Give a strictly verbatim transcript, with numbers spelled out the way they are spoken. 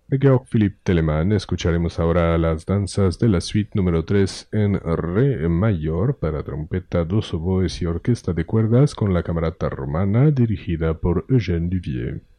De Georg Philipp Telemann escucharemos ahora las danzas de la suite número tres en Re mayor para trompeta, dos oboes y orquesta de cuerdas con la camerata romana dirigida por Eugène Duvier.